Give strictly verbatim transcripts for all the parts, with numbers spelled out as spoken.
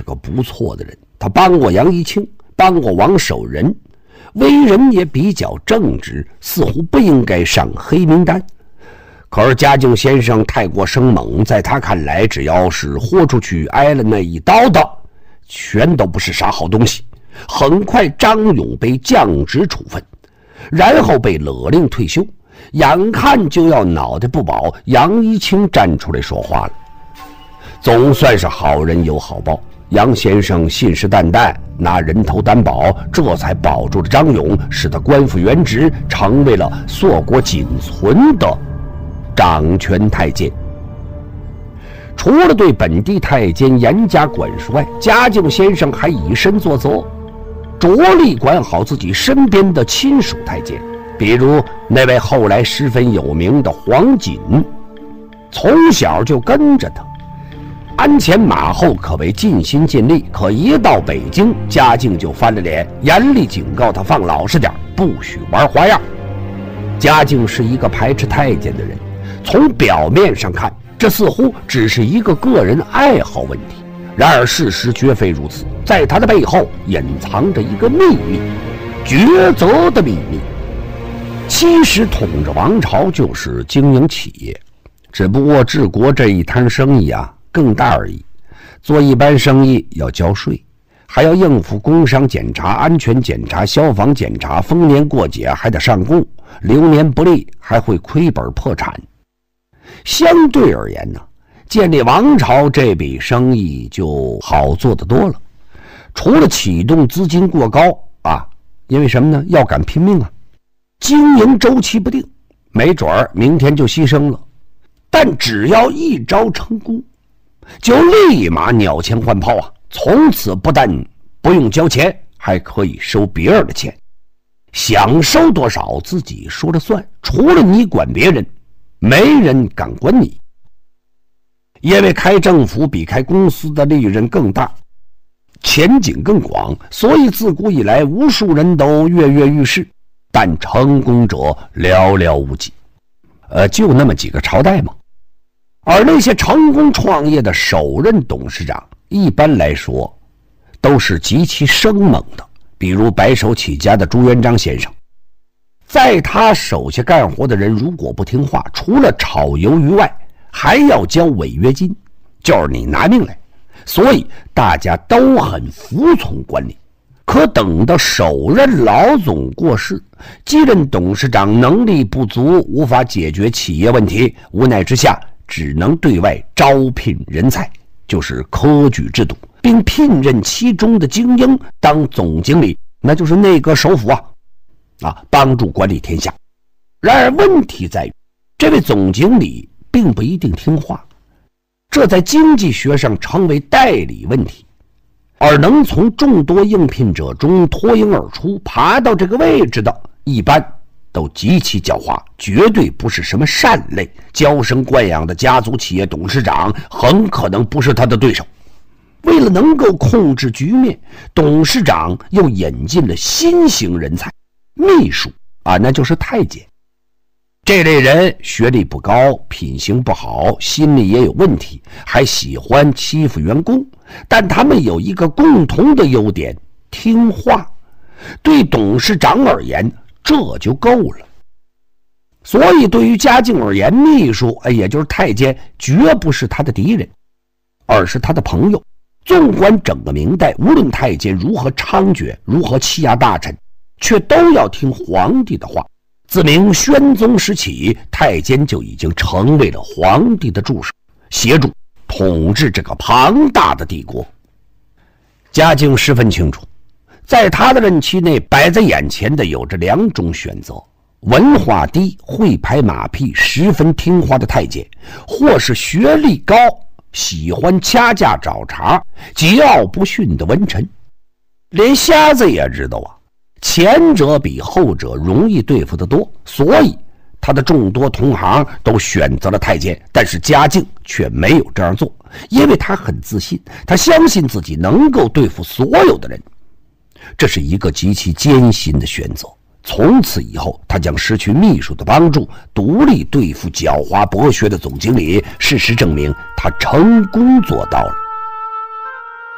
个不错的人，他帮过杨一清，帮过王守仁，为人也比较正直，似乎不应该上黑名单。可是嘉靖先生太过生猛，在他看来，只要是豁出去挨了那一刀的，全都不是啥好东西。很快张勇被降职处分，然后被勒令退休，眼看就要脑袋不保，杨一清站出来说话了。总算是好人有好报，杨先生信誓旦旦拿人头担保，这才保住了张勇，使他官复原职，成为了硕果仅存的掌权太监。除了对本地太监严加管束外，嘉靖先生还以身作则，着力管好自己身边的亲属太监，比如那位后来十分有名的黄锦，从小就跟着他，鞍前马后，可谓尽心尽力。可一到北京，嘉靖就翻了脸，严厉警告他放老实点，不许玩花样。嘉靖是一个排斥太监的人，从表面上看，这似乎只是一个个人爱好问题，然而事实绝非如此，在他的背后隐藏着一个秘密，抉择的秘密。其实统治王朝就是经营企业，只不过治国这一摊生意啊更大而已。做一般生意要交税，还要应付工商检查、安全检查、消防检查，逢年过节还得上供，流年不利还会亏本破产。相对而言呢，建立王朝这笔生意就好做得多了。除了启动资金过高啊，因为什么呢？要敢拼命啊，经营周期不定，没准儿明天就牺牲了。但只要一招成功，就立马鸟枪换炮啊！从此不但不用交钱，还可以收别人的钱，想收多少自己说了算，除了你管别人，没人敢管你。因为开政府比开公司的利润更大，前景更广，所以自古以来无数人都跃跃欲试，但成功者寥寥无几。呃，就那么几个朝代嘛。而那些成功创业的首任董事长，一般来说都是极其生猛的，比如白手起家的朱元璋先生，在他手下干活的人如果不听话，除了炒鱿鱼外，还要交违约金，就是你拿命来。所以大家都很服从管理。可等到首任老总过世，继任董事长能力不足，无法解决企业问题，无奈之下只能对外招聘人才，就是科举制度，并聘任其中的精英当总经理，那就是内阁首辅啊，啊，帮助管理天下。然而问题在于，这位总经理并不一定听话，这在经济学上成为代理问题。而能从众多应聘者中脱颖而出，爬到这个位置的，一般都极其狡猾，绝对不是什么善类。娇生惯养的家族企业董事长很可能不是他的对手。为了能够控制局面，董事长又引进了新型人才，秘书啊，那就是太监。这类人学历不高，品行不好，心里也有问题，还喜欢欺负员工，但他们有一个共同的优点，听话。对董事长而言，这就够了。所以对于嘉靖而言，秘书也就是太监绝不是他的敌人，而是他的朋友。纵观整个明代，无论太监如何猖獗，如何欺压大臣，却都要听皇帝的话。自明宣宗时起，太监就已经成为了皇帝的助手，协助统治这个庞大的帝国。嘉靖十分清楚，在他的任期内，摆在眼前的有着两种选择：文化低、会拍马屁、十分听话的太监，或是学历高、喜欢掐架找茬、桀骜不驯的文臣。连瞎子也知道啊，前者比后者容易对付得多，所以他的众多同行都选择了太监。但是嘉靖却没有这样做，因为他很自信，他相信自己能够对付所有的人。这是一个极其艰辛的选择。从此以后，他将失去秘书的帮助，独立对付狡猾博学的总经理。事实证明，他成功做到了。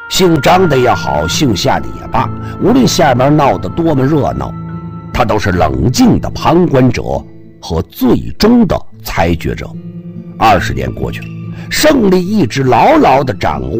姓张的也好，姓夏的也罢，无论下面闹得多么热闹，他都是冷静的旁观者和最终的裁决者。二十年过去了，胜利一直牢牢地掌握